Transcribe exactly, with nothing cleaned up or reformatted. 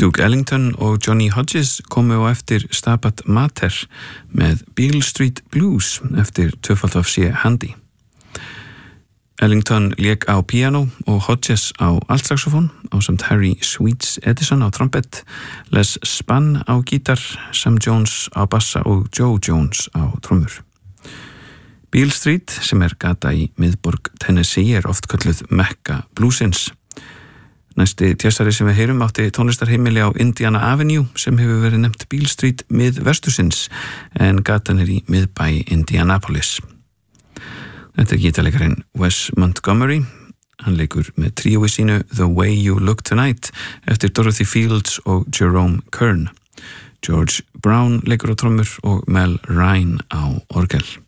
Duke Ellington og Johnny Hodges komu á eftir Stabat Mater með Beale Street Blues eftir tvöfalt af C. Handy. Ellington lék á piano og Hodges á altsaxofón ásamt Harry Sweets Edison á trompet, Les Spann á gítar, Sam Jones á bassa og Joe Jones á trommur. Beale Street, sem er gata í miðborg Tennessee, er oft kölluð Mekka bluesins. Næsti tjessari sem við heyrum átti tónlistarheimili á Indiana Avenue sem hefur verið nefnt Beale Street mið vestursins en gatan er í miðbæ Indianapolis. Þetta er gítarleikarinn Wes Montgomery. Hann leikur með tríói sínu The Way You Look Tonight eftir Dorothy Fields og Jerome Kern. George Brown leikur á trommur og Mel Ryan á orgel.